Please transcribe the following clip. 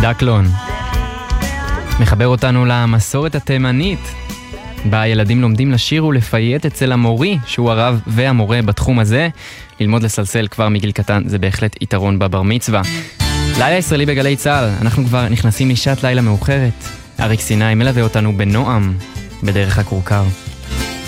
דקלון. מחבר אותנו למסורת התימנית, בה הילדים לומדים לשיר ולפייט אצל המורי, שהוא הרב והמורה בתחום הזה. ללמוד לסלסל כבר מגיל קטן זה בהחלט יתרון בבר מצווה. לילה ישראלי בגלי צהל, אנחנו כבר נכנסים לשעת לילה מאוחרת. אריק סיני מלווה אותנו בנועם בדרך הכורכר.